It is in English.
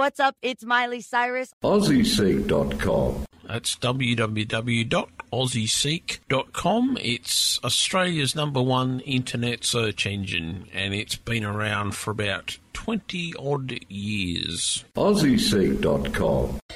what's up? It's Miley Cyrus. AussieSeek.com. That's www.aussieseek.com. It's Australia's #1 internet search engine, and it's been around for about 20-odd years. AussieSeek.com.